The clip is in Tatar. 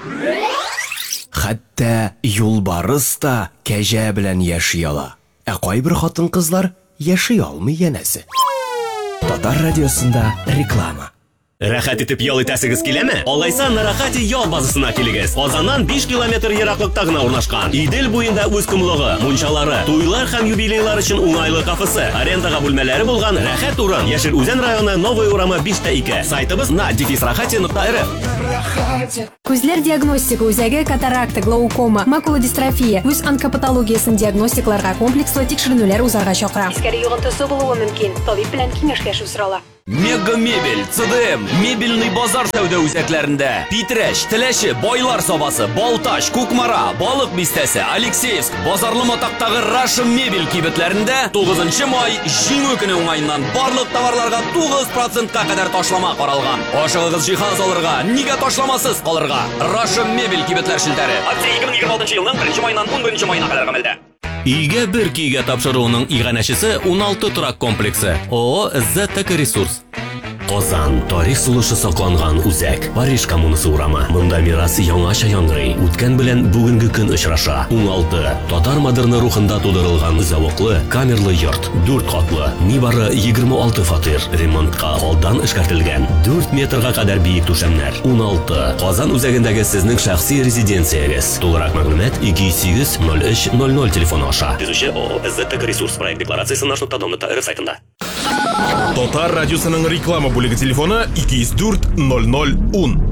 Хәтта юлбарыс та кәҗә белән яши ала. Кайбер хатын-кызлар яши алмый янәсе. Татар радиосында реклама. Рәхәт итеп ял итәсегез киләме? Алайса Нарахати ял базасына килегез. Казаннан 5 километр ераклыкта гына урнашкан. Идел буенда үз кумлыгы, мунчалары, туйлар һәм юбилейлар өчен уңайлы кафесы, арендага бүлмәләре булган рәхәт урын. Яшел Үзән районы, Новый урамы 5-2. Сайтыбыз na-rahati.rf. Күзләр диагностика үзәге катаракта, глаукома, макулодистрофия, үз онкопатологиясын диагностикларга комплекслы тикшеренүләр узарга чакыра. Искәре йогынтысы булуы мөмкин. Табиб белән киңәшләшү сорала. Мега мебель, ЦДМ, мебельный базар сәүдә үзәкләрендә. Питрәш, Теләше, Байлар сабасы, Балташ, Кукмара, Балык бистәсе, Алексеевск, Базарлы матактагы Russian мебель кибетләрендә 9 май җиңү көне уңайыннан барлык товарларга 9%-ка кадәр ташлама каралган. Ашыгыгыз җиһаз алырга, нигә ташламасыз калырга. Russian мебель кибетләр шелтәре. Акция 2026 елның 1 майыннан 11 майына кадәр гамәлдә. Иге бер киге тапшыруының иганәчесе 16 торак комплексы. ООО «ЗТК Ресурс». Казан тарих сулышы сакланган үзәк. Париж коммунасы урамы. Монда мирасы яңача яңгырый. Үткән белән бүгенге көн очраша. 16. Татар модерны рухында тудырылган зәвыклы, камерлы йорт. 4 катлы. Нибары 26 фатир. Ремонтка алдан эшкәртелгән. 4 метрга кадәр биек түшәмнәр. 16. Казан үзәгендәге сезнең шәхси резиденциягез. Тулырак мәгълүмат 208 03 00 телефоны аша. Төзүче ООО «ЗТК Ресурс» проект декларациясе nаш.dom.rf сайтында. Татар радиосының реклама бүлеге телефоны 204 00 10.